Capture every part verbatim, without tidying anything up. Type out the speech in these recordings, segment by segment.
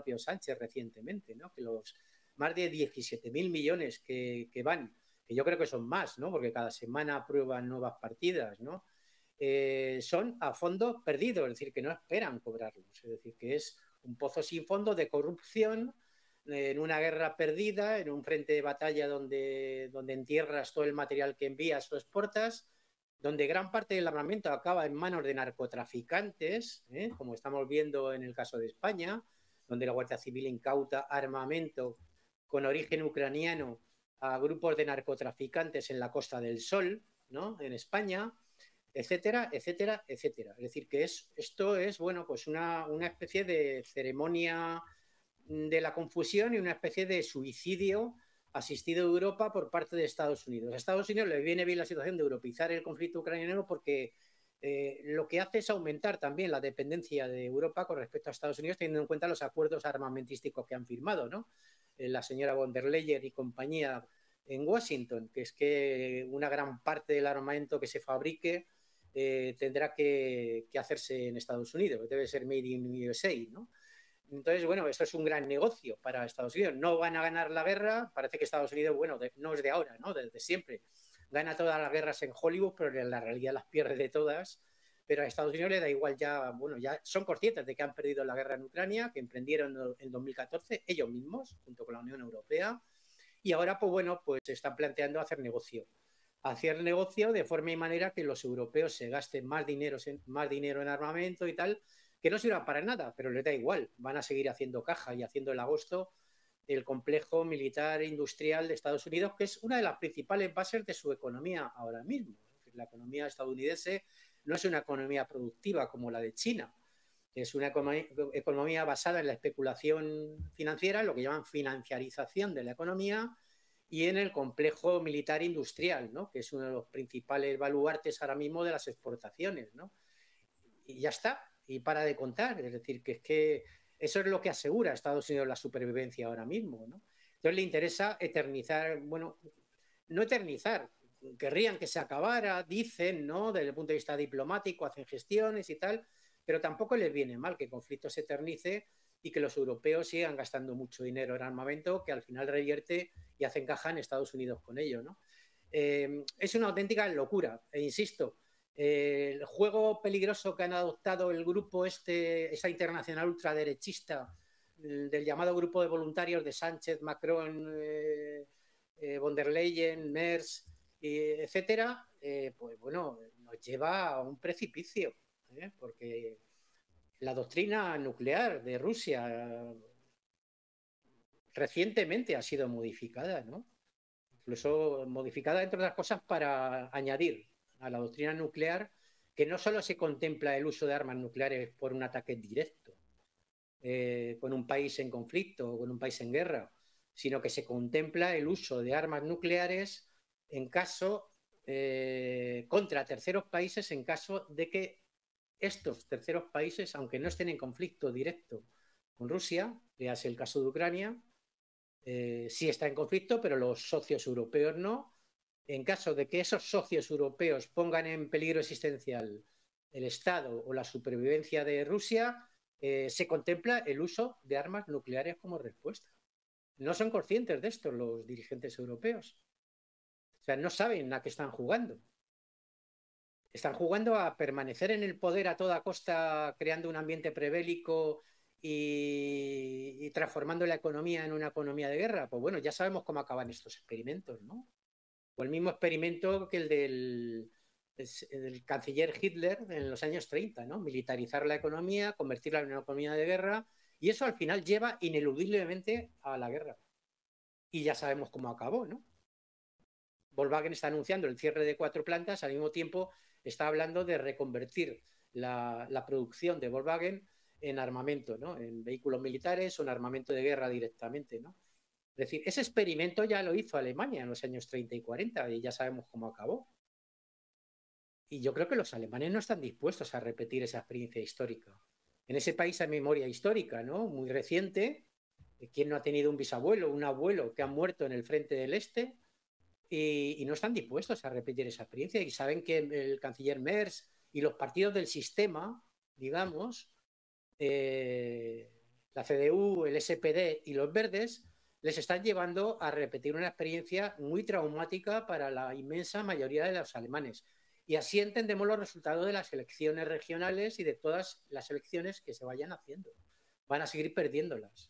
propio Sánchez recientemente, ¿no? Que los más de diecisiete mil millones que, que van, que yo creo que son más, ¿no? Porque cada semana aprueban nuevas partidas, ¿no? Eh, son a fondo perdido, es decir, que no esperan cobrarlos, es decir, que es un pozo sin fondo de corrupción, eh, en una guerra perdida, en un frente de batalla donde, donde entierras todo el material que envías o exportas, donde gran parte del armamento acaba en manos de narcotraficantes, ¿eh? Como estamos viendo en el caso de España, donde la Guardia Civil incauta armamento con origen ucraniano a grupos de narcotraficantes en la Costa del Sol, ¿no? En España, etcétera, etcétera, etcétera. Es decir, que es, esto es, bueno, pues una, una especie de ceremonia de la confusión y una especie de suicidio asistido a Europa por parte de Estados Unidos. A Estados Unidos le viene bien la situación de europeizar el conflicto ucraniano porque eh, lo que hace es aumentar también la dependencia de Europa con respecto a Estados Unidos, teniendo en cuenta los acuerdos armamentísticos que han firmado, ¿no? Eh, la señora von der Leyen y compañía en Washington, que es que una gran parte del armamento que se fabrique eh, tendrá que, que hacerse en Estados Unidos, debe ser made in U S A, ¿no? Entonces, bueno, esto es un gran negocio para Estados Unidos. No van a ganar la guerra. Parece que Estados Unidos, bueno, de, no es de ahora, ¿no? Desde siempre. Gana todas las guerras en Hollywood, pero en la realidad las pierde de todas. Pero a Estados Unidos le da igual ya, bueno, ya son conscientes de que han perdido la guerra en Ucrania, que emprendieron en dos mil catorce ellos mismos, junto con la Unión Europea. Y ahora, pues bueno, pues se están planteando hacer negocio. Hacer negocio de forma y manera que los europeos se gasten más dinero, más dinero en armamento y tal, que no sirva para nada, pero les da igual, van a seguir haciendo caja y haciendo el agosto el complejo militar e industrial de Estados Unidos, que es una de las principales bases de su economía ahora mismo. La economía estadounidense no es una economía productiva como la de China, es una economía basada en la especulación financiera, lo que llaman financiarización de la economía, y en el complejo militar industrial, ¿no? Que es uno de los principales baluartes ahora mismo de las exportaciones, ¿no? Y ya está, y para de contar. Es decir, que es que eso es lo que asegura a Estados Unidos la supervivencia ahora mismo, ¿no? Entonces le interesa eternizar, bueno, no eternizar, querrían que se acabara, dicen, ¿no? Desde el punto de vista diplomático, hacen gestiones y tal, pero tampoco les viene mal que el conflicto se eternice y que los europeos sigan gastando mucho dinero en armamento, que al final revierte y hacen caja en Estados Unidos con ello, ¿no? Eh, es una auténtica locura, e insisto, eh, el juego peligroso que han adoptado el grupo este, esa internacional ultraderechista, el, del llamado grupo de voluntarios de Sánchez, Macron, eh, eh, von der Leyen, Merz, eh, etcétera, eh, pues bueno, nos lleva a un precipicio, ¿eh? Porque la doctrina nuclear de Rusia recientemente ha sido modificada, ¿no? Incluso modificada, entre otras cosas, para añadir a la doctrina nuclear que no solo se contempla el uso de armas nucleares por un ataque directo eh, con un país en conflicto o con un país en guerra, sino que se contempla el uso de armas nucleares en caso eh, contra terceros países en caso de que estos terceros países, aunque no estén en conflicto directo con Rusia, veas el caso de Ucrania, eh, sí está en conflicto, pero los socios europeos no. En caso de que esos socios europeos pongan en peligro existencial el Estado o la supervivencia de Rusia, eh, se contempla el uso de armas nucleares como respuesta. No son conscientes de esto los dirigentes europeos. O sea, no saben a qué están jugando. Están jugando a permanecer en el poder a toda costa, creando un ambiente prebélico y, y transformando la economía en una economía de guerra. Pues bueno, ya sabemos cómo acaban estos experimentos, ¿no? O el mismo experimento que el del, del canciller Hitler en los años treinta, ¿no? Militarizar la economía, convertirla en una economía de guerra, y eso al final lleva ineludiblemente a la guerra. Y ya sabemos cómo acabó, ¿no? Volkswagen está anunciando el cierre de cuatro plantas, al mismo tiempo está hablando de reconvertir la, la producción de Volkswagen en armamento, ¿no? En vehículos militares o en armamento de guerra directamente, ¿no? Es decir, ese experimento ya lo hizo Alemania en los años treinta y cuarenta y ya sabemos cómo acabó. Y yo creo que los alemanes no están dispuestos a repetir esa experiencia histórica. En ese país hay memoria histórica, ¿no? Muy reciente. ¿Quién no ha tenido un bisabuelo, un abuelo que han muerto en el frente del Este? Y, y no están dispuestos a repetir esa experiencia. Y saben que el canciller Merz y los partidos del sistema, digamos, eh, la C D U, el S P D y los verdes les están llevando a repetir una experiencia muy traumática para la inmensa mayoría de los alemanes. Y así entendemos los resultados de las elecciones regionales y de todas las elecciones que se vayan haciendo. Van a seguir perdiéndolas.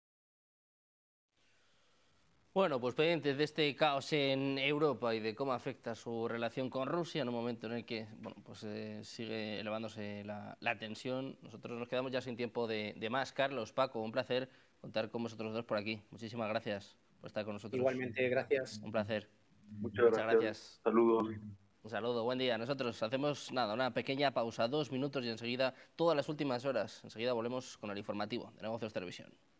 Bueno, pues pendientes de este caos en Europa y de cómo afecta su relación con Rusia en un momento en el que bueno, pues, eh, sigue elevándose la, la tensión. Nosotros nos quedamos ya sin tiempo de, de más. Carlos, Paco, un placer contar con vosotros dos por aquí. Muchísimas gracias por estar con nosotros. Igualmente, gracias. Un placer. Muchas, Muchas gracias. gracias. Saludos. Un saludo, buen día. Nosotros hacemos nada, una pequeña pausa, dos minutos y enseguida todas las últimas horas. Enseguida volvemos con el informativo de Negocios Televisión.